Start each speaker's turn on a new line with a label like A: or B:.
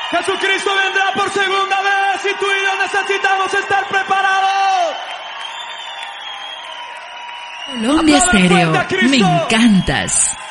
A: Jesucristo vendrá por segunda vez y tú y yo necesitamos estar preparados.
B: Colombia Estéreo, me encantas.